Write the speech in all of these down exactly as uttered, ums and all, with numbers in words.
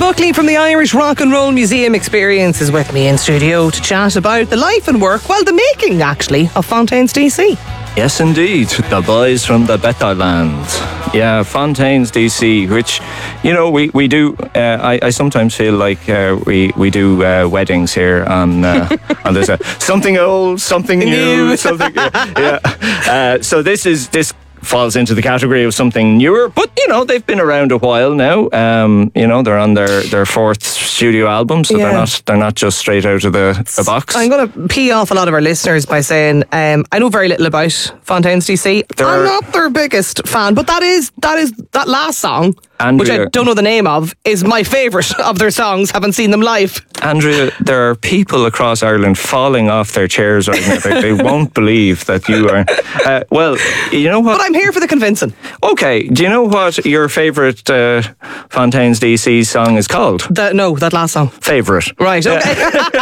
Buckley from the Irish Rock and Roll Museum Experience is with me in studio to chat about the life and work, well, the making actually, of Fontaines D C. Yes, indeed. The boys from the better land. Yeah, Fontaines D C, which, you know, we, we do, uh, I, I sometimes feel like uh, we, we do uh, weddings here on, uh, and there's a something old, something new, something, yeah. Uh, so this is, this falls into the category of something newer, but you know, they've been around a while now. Um, you know, they're on their, their fourth studio album, so yeah. they're not they're not just straight out of the, the box. I'm going to pee off a lot of our listeners by saying um, I know very little about Fontaines D C. They're, I'm not their biggest fan, but that is that is that last song, Andrea, which I don't know the name of, is my favourite of their songs. Haven't seen them live. Andrea, there are people across Ireland falling off their chairs right now. They, they won't believe that you are. Uh, well, you know what? But I'm here for the convincing. Okay, do you know what your favourite uh, Fontaines D C song is called? The, no, that last song. Favourite. Right, okay.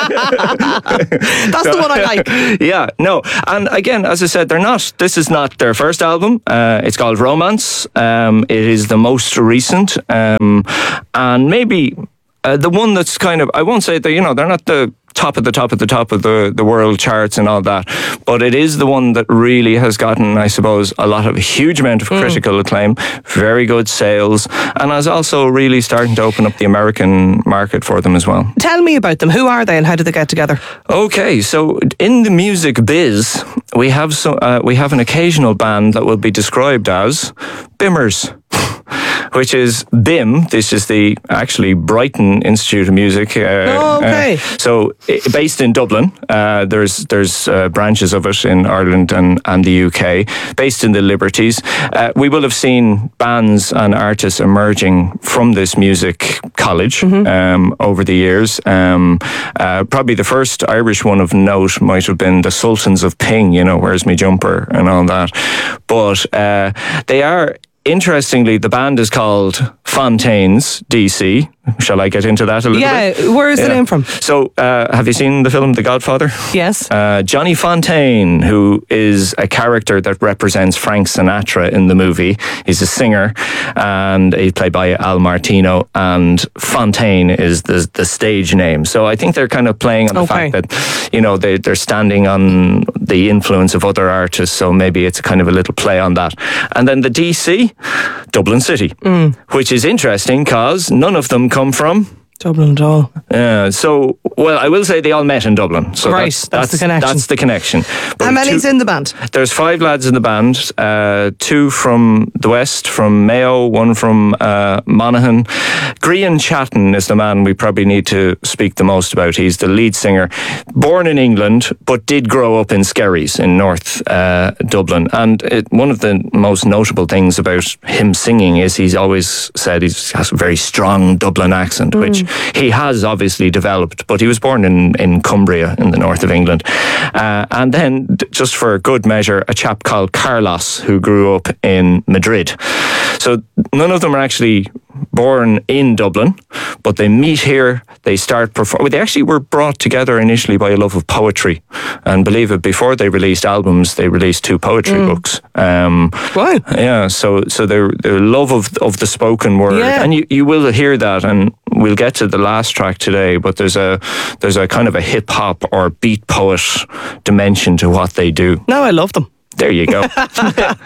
That's the one I like. Yeah, no. And again, as I said, they're not, this is not their first album. Uh, it's called Romance. Um, it is the most recent. Um, and maybe uh, the one that's kind of, I won't say that, you know, they're not the top of the top of the top of the, the world charts and all that, but it is the one that really has gotten, I suppose, a lot of a huge amount of critical mm. acclaim, very good sales, and is also really starting to open up the American market for them as well. Tell me about them. Who are they and how did they get together? Okay, so in the music biz, we have so uh, we have an occasional band that will be described as Bimmers. Which is B I M. This is the actually Brighton Institute of Music. Uh, oh, okay. Uh, so it, based in Dublin. Uh, there's there's uh, branches of it in Ireland and, and the U K. Based in the Liberties. Uh, we will have seen bands and artists emerging from this music college mm-hmm. um, over the years. Um, uh, probably the first Irish one of note might have been the Sultans of Ping. You know, Where's Me Jumper and all that. But uh, they are. Interestingly, the band is called Fontaines D C. Shall I get into that a little yeah, bit? Yeah, where is yeah. the name from? So, uh, have you seen the film The Godfather? Yes. Uh, Johnny Fontaine, who is a character that represents Frank Sinatra in the movie. He's a singer, and he's played by Al Martino, and Fontaine is the the stage name. So I think they're kind of playing on the okay. fact that, you know, they, they're standing on the influence of other artists, so maybe it's a kind of a little play on that. And then the D C, Dublin City, mm. which is interesting because none of them come from Dublin at all. Yeah, so, well, I will say they all met in Dublin. So right, that's, that's, that's the connection. That's the connection. But how many's two, in the band? There's five lads in the band. Uh, two from the West, from Mayo, one from uh, Monaghan. Grian Chatton is the man we probably need to speak the most about. He's the lead singer. Born in England, but did grow up in Skerries in North uh, Dublin. And it, one of the most notable things about him singing is he's always said he has a very strong Dublin accent, mm. which he has obviously developed, but he was born in, in Cumbria in the north of England. Uh, and then, just for good measure, a chap called Carlos, who grew up in Madrid. So none of them are actually born in Dublin, but they meet here, they start performing. They actually were brought together initially by a love of poetry. And believe it, before they released albums, they released two poetry mm. books. Um, wow. Yeah, so so their, their love of of the spoken word. Yeah. And you, you will hear that, and we'll get to the last track today, but there's a there's a kind of a hip-hop or beat poet dimension to what they do. No, I love them. There you go.